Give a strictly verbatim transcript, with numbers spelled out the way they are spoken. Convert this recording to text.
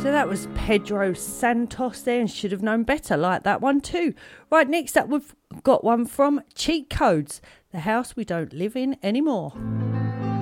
So that was Pedro Santos there, and Should Have Known Better. Like that one too. Right, next up we've got one from Cheat Codes, The House We Don't Live In Anymore.